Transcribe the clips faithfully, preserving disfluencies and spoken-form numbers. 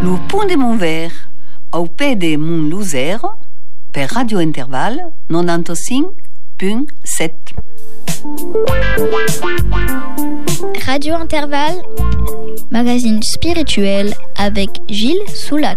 Le pont de Montvert, au pied de Mont-Lozère, per Radio Intervalle quatre-vingt-quinze virgule sept. Radio Intervalle, magazine spirituel avec Gilles Soulac.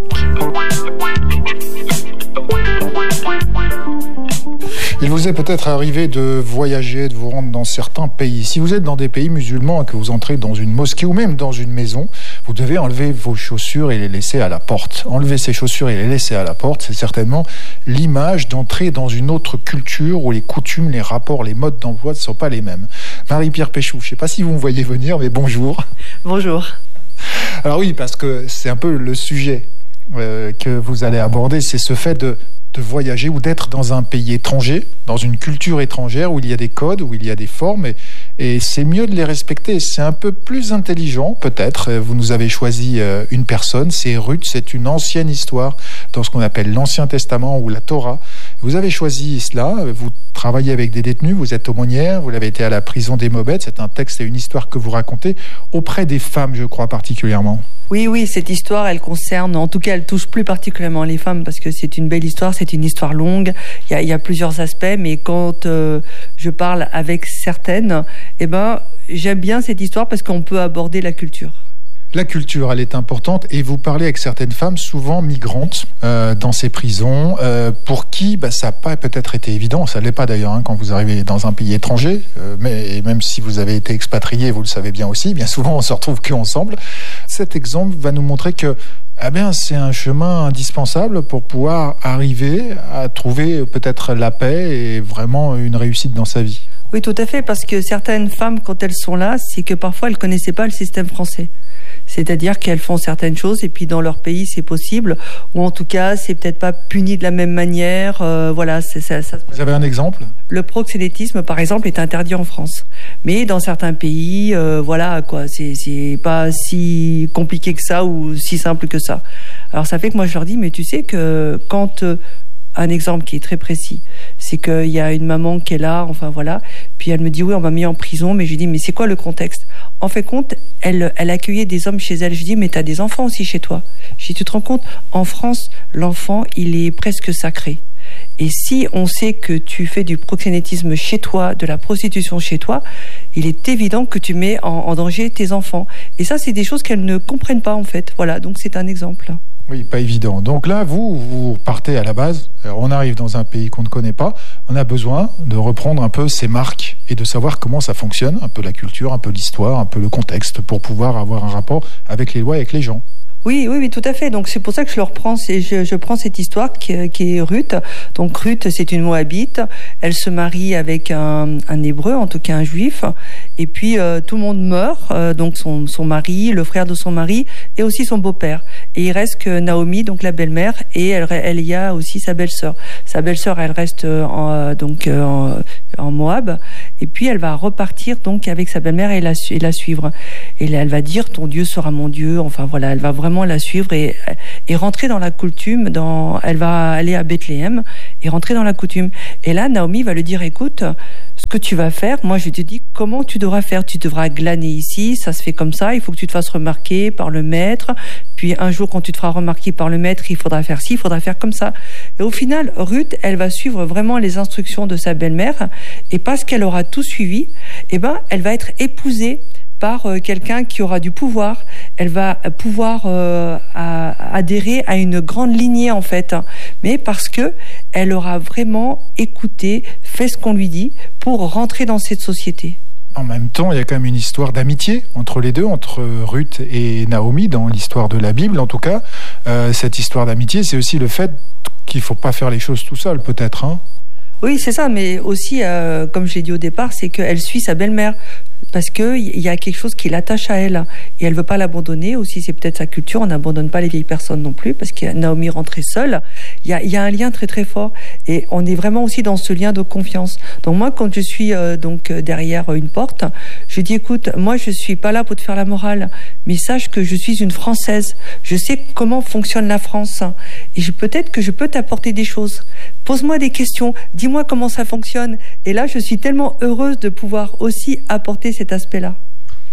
Il vous est peut-être arrivé de voyager, de vous rendre dans certains pays. Si vous êtes dans des pays musulmans et que vous entrez dans une mosquée ou même dans une maison, vous devez enlever vos chaussures et les laisser à la porte. Enlever ces chaussures et les laisser à la porte, c'est certainement l'image d'entrer dans une autre culture où les coutumes, les rapports, les modes d'emploi ne sont pas les mêmes. Marie-Pierre Péchou, je ne sais pas si vous me voyez venir, mais bonjour. Bonjour. Alors oui, parce que c'est un peu le sujet euh, que vous allez aborder, c'est ce fait de de voyager ou d'être dans un pays étranger, dans une culture étrangère où il y a des codes, où il y a des formes, et, et c'est mieux de les respecter. C'est un peu plus intelligent, peut-être. Vous nous avez choisi une personne, c'est Ruth, c'est une ancienne histoire dans ce qu'on appelle l'Ancien Testament ou la Torah. Vous avez choisi cela, vous travaillez avec des détenus, vous êtes aumônière, vous l'avez été à la prison des Mobettes, c'est un texte et une histoire que vous racontez auprès des femmes, je crois, particulièrement. Oui, oui, cette histoire, elle concerne, en tout cas, elle touche plus particulièrement les femmes parce que c'est une belle histoire, c'est une histoire longue, il y a, il y a plusieurs aspects, mais quand euh, je parle avec certaines, eh ben, j'aime bien cette histoire parce qu'on peut aborder la culture. La culture, elle est importante et vous parlez avec certaines femmes, souvent migrantes, euh, dans ces prisons, euh, pour qui bah, ça n'a pas peut-être été évident, ça ne l'est pas d'ailleurs hein, quand vous arrivez dans un pays étranger, euh, mais même si vous avez été expatrié, vous le savez bien aussi, bien souvent on se retrouve qu'ensemble. Cet exemple va nous montrer que eh bien, c'est un chemin indispensable pour pouvoir arriver à trouver peut-être la paix et vraiment une réussite dans sa vie. Oui, tout à fait, parce que certaines femmes, quand elles sont là, c'est que parfois elles ne connaissaient pas le système français. C'est-à-dire qu'elles font certaines choses et puis dans leur pays c'est possible, ou en tout cas c'est peut-être pas puni de la même manière. Euh, voilà, c'est, ça, ça... Vous avez un exemple ? Le proxénétisme par exemple est interdit en France, mais dans certains pays, euh, voilà quoi, c'est, c'est pas si compliqué que ça ou si simple que ça. Alors ça fait que moi je leur dis, mais tu sais que quand euh, un exemple qui est très précis, c'est qu'il y a une maman qui est là, enfin voilà, puis elle me dit oui, on m'a mis en prison, mais je lui dis mais c'est quoi le contexte ? En fait compte, elle, elle accueillait des hommes chez elle. Je dis mais t'as des enfants aussi chez toi. Je dis tu te rends compte, en France, l'enfant il est presque sacré. Et si on sait que tu fais du proxénétisme chez toi, de la prostitution chez toi, il est évident que tu mets en, en danger tes enfants. Et ça, c'est des choses qu'elles ne comprennent pas en fait. Voilà, donc c'est un exemple. Oui, pas évident. Donc là, vous, vous partez à la base. Alors, on arrive dans un pays qu'on ne connaît pas. On a besoin de reprendre un peu ses marques et de savoir comment ça fonctionne, un peu la culture, un peu l'histoire, un peu le contexte, pour pouvoir avoir un rapport avec les lois, avec les gens. Oui, oui, oui, tout à fait. Donc c'est pour ça que je le reprends. C'est, je, je prends cette histoire qui, qui est Ruth. Donc Ruth, c'est une Moabite. Elle se marie avec un, un Hébreu, en tout cas un Juif. Et puis euh, tout le monde meurt. Euh, donc son, son mari, le frère de son mari, et aussi son beau-père. Et il reste que Naomi, donc la belle-mère, et elle, elle y a aussi sa belle-sœur. Sa belle-sœur, elle reste en, donc en, en Moab. Et puis elle va repartir donc avec sa belle-mère et la, et la suivre. Et là, elle va dire ton Dieu sera mon Dieu. Enfin voilà, elle va vraiment la suivre et, et rentrer dans la coutume. Dans, elle va aller à Bethléem et rentrer dans la coutume. Et là, Naomi va lui dire écoute, ce que tu vas faire, moi je te dis comment tu devras faire. Tu devras glaner ici, ça se fait comme ça. Il faut que tu te fasses remarquer par le maître. Puis un jour, quand tu te feras remarquer par le maître, il faudra faire ci, il faudra faire comme ça. Et au final, Ruth, elle va suivre vraiment les instructions de sa belle-mère. Et parce qu'elle aura tout suivi, eh ben, elle va être épousée par euh, quelqu'un qui aura du pouvoir. Elle va pouvoir euh, à, adhérer à une grande lignée en fait, hein. Mais parce que elle aura vraiment écouté, fait ce qu'on lui dit pour rentrer dans cette société. En même temps, il y a quand même une histoire d'amitié entre les deux, entre Ruth et Naomi, dans l'histoire de la Bible en tout cas. Euh, cette histoire d'amitié, c'est aussi le fait qu'il ne faut pas faire les choses tout seul peut-être, hein. Oui, c'est ça, mais aussi, euh, comme je l'ai dit au départ, c'est qu'elle suit sa belle-mère. Parce qu'il y a quelque chose qui l'attache à elle. Et elle ne veut pas l'abandonner. Aussi, c'est peut-être sa culture. On n'abandonne pas les vieilles personnes non plus. Parce que Naomi rentrait seule. Il y a, il y a un lien très très fort. Et on est vraiment aussi dans ce lien de confiance. Donc moi, quand je suis euh, donc derrière une porte, je dis écoute, moi je ne suis pas là pour te faire la morale. Mais sache que je suis une Française. Je sais comment fonctionne la France. Et je, peut-être que je peux t'apporter des choses. Pose-moi des questions. Dis-moi comment ça fonctionne. Et là, je suis tellement heureuse de pouvoir aussi apporter cet aspect-là.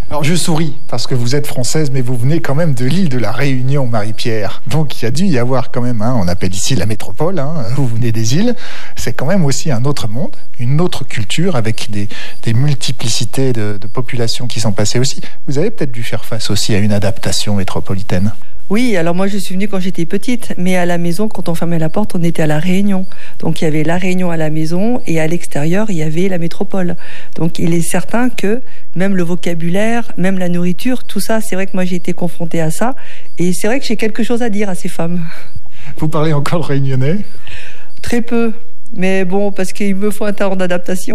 Alors je souris parce que vous êtes française, mais vous venez quand même de l'île de la Réunion, Marie-Pierre. Donc il y a dû y avoir quand même, hein, on appelle ici la métropole, hein, vous venez des îles, c'est quand même aussi un autre monde, une autre culture avec des, des multiplicités de, de populations qui sont passées aussi. Vous avez peut-être dû faire face aussi à une adaptation métropolitaine. Oui, alors moi je suis venue quand j'étais petite, mais à la maison, quand on fermait la porte, on était à la Réunion. Donc il y avait la Réunion à la maison et à l'extérieur, il y avait la métropole. Donc il est certain que même le vocabulaire, même la nourriture, tout ça, c'est vrai que moi j'ai été confrontée à ça. Et c'est vrai que j'ai quelque chose à dire à ces femmes. Vous parlez encore le réunionnais ? Très peu, mais bon, parce qu'il me faut un temps d'adaptation.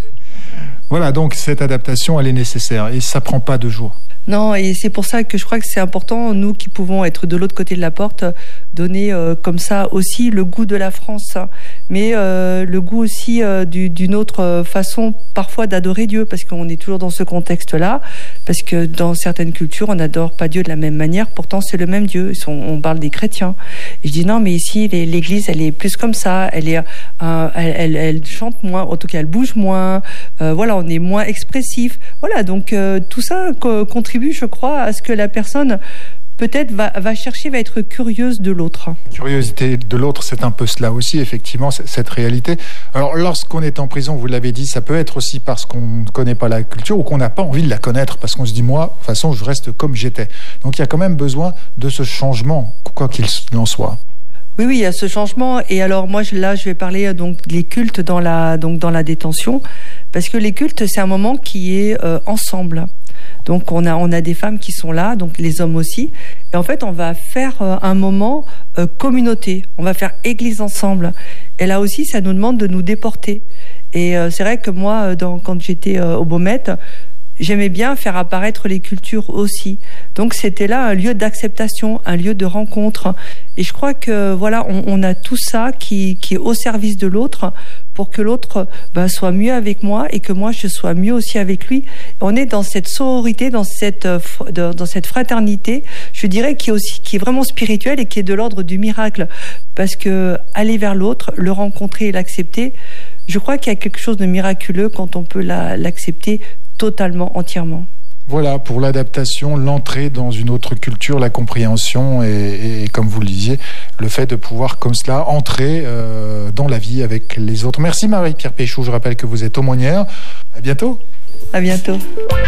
Voilà, donc cette adaptation, elle est nécessaire et ça prend pas deux jours. Non, et c'est pour ça que je crois que c'est important, nous qui pouvons être de l'autre côté de la porte, donner euh, comme ça aussi le goût de la France, mais euh, le goût aussi euh, du, d'une autre façon parfois d'adorer Dieu, parce qu'on est toujours dans ce contexte-là, parce que dans certaines cultures, on n'adore pas Dieu de la même manière, pourtant c'est le même Dieu, on, on parle des chrétiens. Et je dis non, mais ici, les, l'Église, elle est plus comme ça, elle, est, euh, elle, elle, elle chante moins, en tout cas elle bouge moins, euh, voilà, on est moins expressif, voilà, donc euh, tout ça co- contribue, je crois, à ce que la personne peut-être va, va chercher, va être curieuse de l'autre. Curiosité de l'autre, c'est un peu cela aussi, effectivement, cette réalité. Alors, lorsqu'on est en prison, vous l'avez dit, ça peut être aussi parce qu'on ne connaît pas la culture ou qu'on n'a pas envie de la connaître, parce qu'on se dit, moi, de toute façon, je reste comme j'étais. Donc, il y a quand même besoin de ce changement, quoi qu'il en soit. Oui, oui, il y a ce changement. Et alors, moi, là, je vais parler donc des cultes dans la, donc, dans la détention, parce que les cultes, c'est un moment qui est euh, ensemble. Donc on a on a des femmes qui sont là, donc les hommes aussi. Et en fait, on va faire euh, un moment euh, communauté. On va faire église ensemble. Et là aussi, ça nous demande de nous déporter. Et euh, c'est vrai que moi, dans, quand j'étais euh, au Beaumet, j'aimais bien faire apparaître les cultures aussi. Donc c'était là un lieu d'acceptation, un lieu de rencontre. Et je crois que voilà, on, on a tout ça qui, qui est au service de l'autre pour que l'autre ben, soit mieux avec moi et que moi je sois mieux aussi avec lui. On est dans cette sororité, dans cette dans cette fraternité, je dirais qui est aussi qui est vraiment spirituelle et qui est de l'ordre du miracle, parce que aller vers l'autre, le rencontrer et l'accepter, je crois qu'il y a quelque chose de miraculeux quand on peut la, l'accepter totalement, entièrement. Voilà, pour l'adaptation, l'entrée dans une autre culture, la compréhension et, et comme vous le disiez, le fait de pouvoir comme cela entrer euh, dans la vie avec les autres. Merci Marie-Pierre Péchou, je rappelle que vous êtes aumônière. À bientôt. À bientôt.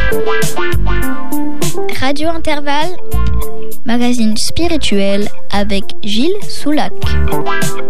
Radio Intervalle, magazine spirituel avec Gilles Soulac.